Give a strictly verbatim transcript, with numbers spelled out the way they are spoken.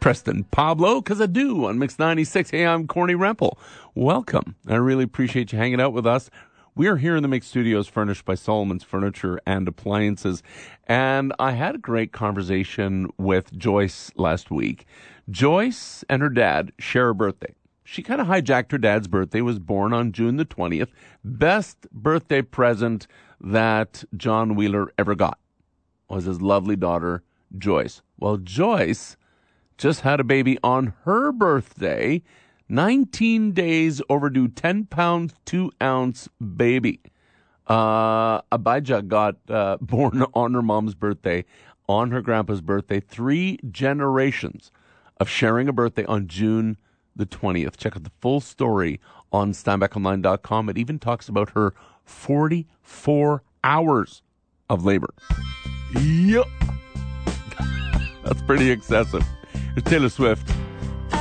Preston Pablo, because I do, on Mix ninety-six. Hey, I'm Corny Rempel. Welcome. I really appreciate you hanging out with us. We are here in the Mix Studios, furnished by Solomon's Furniture and Appliances. And I had a great conversation with Joyce last week. Joyce and her dad share a birthday. She kind of hijacked her dad's birthday, was born on June the twentieth. Best birthday present that John Wheeler ever got was his lovely daughter, Joyce. Well, Joyce just had a baby on her birthday, nineteen days overdue, ten pound, two ounce baby. Uh, Abijah got uh, born on her mom's birthday, on her grandpa's birthday. Three generations of sharing a birthday on June the twentieth. Check out the full story on steinbeck online dot com. It even talks about her forty-four hours of labor. Yep. That's pretty excessive. Here's Taylor Swift.